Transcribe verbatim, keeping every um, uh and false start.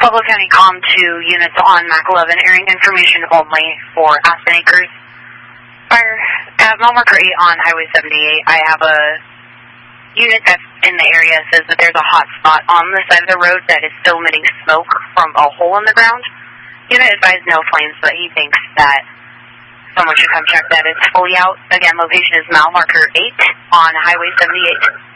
Pueblo County Com two units on Mac eleven, airing information only for Aspen Acres. Fire at mile marker eight on Highway seventy-eight. I have a unit that's in the area says that there's a hot spot on the side of the road that is still emitting smoke from a hole in the ground. Unit advised no flames, but he thinks that someone should come check that it's fully out. Again, location is mile marker eight on Highway seventy-eight.